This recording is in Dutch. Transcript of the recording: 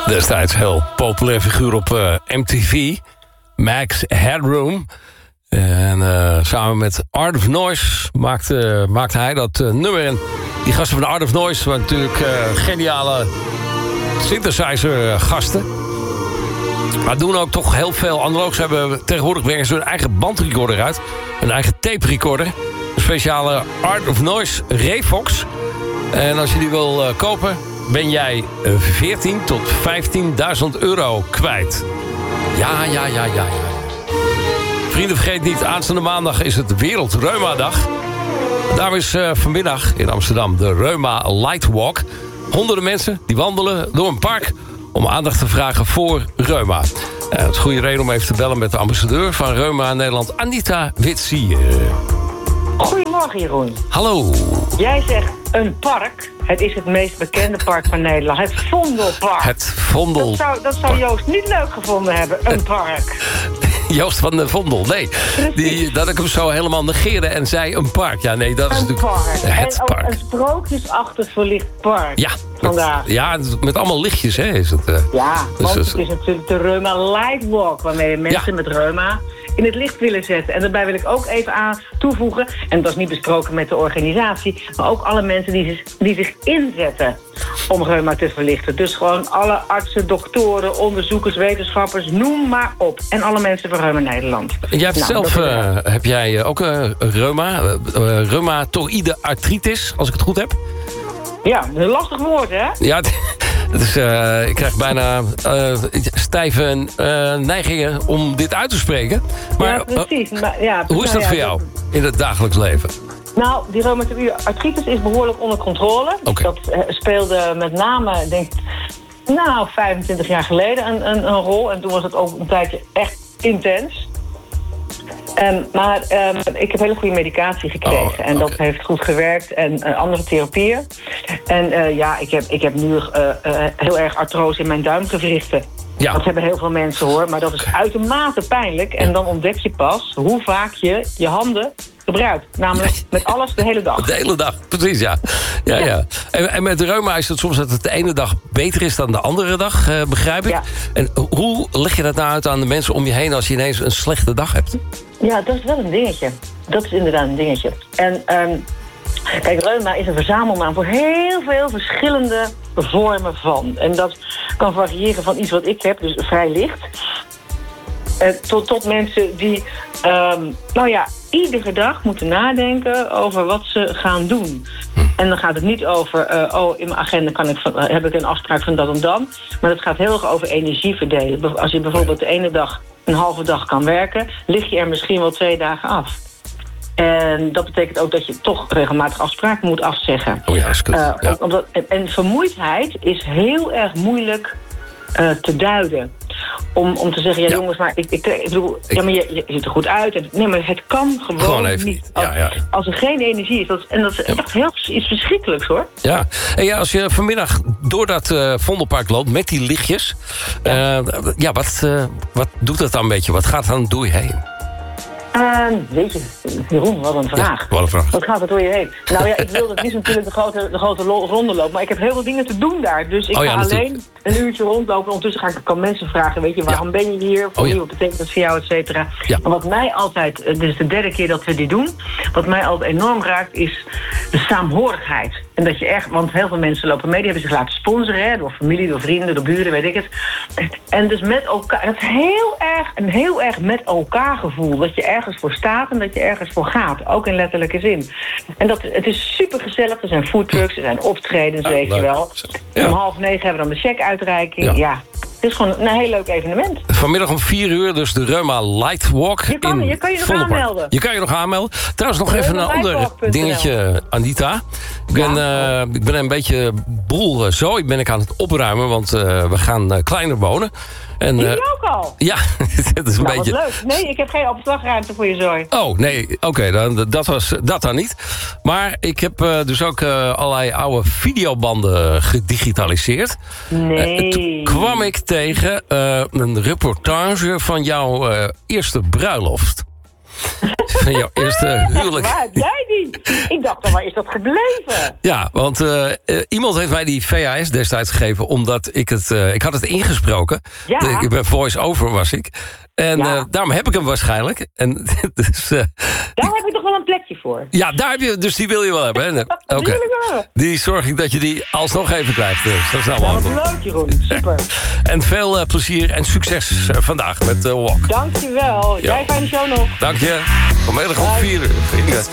Destijds heel populair figuur op MTV. Max Headroom. En samen met Art of Noise maakte hij dat nummer. En die gasten van Art of Noise waren natuurlijk geniale synthesizer gasten. Maar doen ook toch heel veel analoog. Ze hebben tegenwoordig brengen ze hun eigen bandrecorder uit. Een eigen tape recorder. Een speciale Art of Noise Refox. En als je die wil kopen, ben jij 14 tot 15.000 euro kwijt. Ja. Vrienden, vergeet niet, aanstaande maandag is het Wereld Reuma-dag. Daarom is vanmiddag in Amsterdam de Reuma Lightwalk. Honderden mensen die wandelen door een park om aandacht te vragen voor reuma. Het is een goede reden om even te bellen met de ambassadeur van Reuma Nederland, Anita Witsier. Goedemorgen, Jeroen. Hallo. Jij zegt een park. Het is het meest bekende park van Nederland. Het Vondelpark. Het Vondelpark. Dat zou Joost niet leuk gevonden hebben, een park. Joost van de Vondel, nee. Dat ik hem zo helemaal negeerde en zei een park. Ja, nee, dat is een natuurlijk park. het en park. Een sprookjesachtig verlicht park. Ja, vandaag. Met allemaal lichtjes, hè, is het. Ja, dus want het is natuurlijk de Reuma Lightwalk, waarmee mensen met reuma in het licht willen zetten. En daarbij wil ik ook even aan toevoegen, en dat is niet besproken met de organisatie, maar ook alle mensen die zich inzetten om reuma te verlichten. Dus gewoon alle artsen, doktoren, onderzoekers, wetenschappers, noem maar op. En alle mensen van Reuma Nederland. Jij hebt heb jij ook reuma, reumatoïde artritis, als ik het goed heb? Ja, een lastig woord, hè? Ja, het is, ik krijg bijna stijve neigingen om dit uit te spreken. Maar, ja, precies. Hoe is dat voor jou in het dagelijks leven? Nou, die reumatoïde artritis is behoorlijk onder controle. Okay. Dat speelde met name, denk ik, 25 jaar geleden een rol. En toen was het ook een tijdje echt intens. Maar ik heb hele goede medicatie gekregen. En dat heeft goed gewerkt. En andere therapieën. En ik heb nu heel erg artrose in mijn duimgewrichten. Ja. Dat hebben heel veel mensen, hoor. Maar dat is uitermate pijnlijk. En dan ontdek je pas hoe vaak je handen gebruikt. Namelijk met alles de hele dag. De hele dag, precies, ja. En met reuma is het soms dat het de ene dag beter is dan de andere dag, begrijp ik. Ja. En hoe leg je dat nou uit aan de mensen om je heen als je ineens een slechte dag hebt? Ja, dat is wel een dingetje. Dat is inderdaad een dingetje. En kijk, reuma is een verzamelnaam voor heel veel verschillende vormen van. En dat kan variëren van iets wat ik heb, dus vrij licht, tot mensen die iedere dag moeten nadenken over wat ze gaan doen. En dan gaat het niet over, in mijn agenda heb ik een afspraak van dat en dan. Maar het gaat heel erg over energie verdelen. Als je bijvoorbeeld de ene dag een halve dag kan werken, lig je er misschien wel 2 dagen af. En dat betekent ook dat je toch regelmatig afspraken moet afzeggen. Oh ja, is goed. En vermoeidheid is heel erg moeilijk te duiden. Om te zeggen, jongens, maar ik bedoel, maar je ziet er goed uit. Nee, maar het kan gewoon even niet. Als er geen energie is, dat is echt heel iets verschrikkelijks, hoor. Ja, en als je vanmiddag door dat Vondelpark loopt met die lichtjes, wat doet dat dan een beetje? Wat gaat dan door je heen? Weet je, Jeroen, wat een vraag. Ja, wat een vraag. Wat gaat er door je heen? Nou ja, ik wil dat niet natuurlijk de grote ronde lopen, maar ik heb heel veel dingen te doen daar. Dus ik ga alleen een uurtje rondlopen. Ondertussen kan mensen vragen, weet je, waarom ben je hier? Voor wie, wat betekent dat voor jou, et cetera. Ja. Maar wat mij altijd, dit is de 3e keer dat we dit doen, wat mij altijd enorm raakt, is de saamhorigheid. En dat je echt, want heel veel mensen lopen mee, die hebben zich laten sponsoren, hè, door familie, door vrienden, door buren, weet ik het. En dus met elkaar, het is een heel erg met elkaar gevoel, dat je ergens voor staat en dat je ergens voor gaat, ook in letterlijke zin. En het is super gezellig, er zijn foodtrucks, er zijn optredens, weet je wel. Ja. Om 8:30 hebben we dan de checkuitreiking, ja. Het is gewoon een heel leuk evenement. Vanmiddag om 4:00, dus de Reuma Lightwalk. Je kan je nog aanmelden. Je kan je nog aanmelden. Trouwens, nog even een ander dingetje, Anita. Ik ben een beetje boel zooi ben ik aan het opruimen, want we gaan kleiner wonen. En, die ook al? Ja, het is een beetje... Wat leuk. Nee, ik heb geen opslagruimte voor je zooi. Oh, nee. Oké, dat was dat dan niet. Maar ik heb dus ook allerlei oude videobanden gedigitaliseerd. Nee. Toen kwam ik tegen een reportage van jouw eerste bruiloft. Van jouw eerste huwelijk. Waar heb jij die? gezien. Ik dacht, waar is dat gebleven? Ja, want iemand heeft mij die VHS destijds gegeven... omdat ik had het ingesproken. Ja. Bij voice-over was ik. En daarom heb ik hem waarschijnlijk. En, dus, daar heb ik toch wel een plekje voor. Ja, daar heb je, dus die wil je wel hebben. Hè? Okay. Die zorg ik dat je die alsnog even krijgt. Dat is nou wel leuk, Jeroen. Super. En veel plezier en succes vandaag met Walk. Dankjewel. Jij fijne show nog. Dank je. Vanmiddag om 4 uur.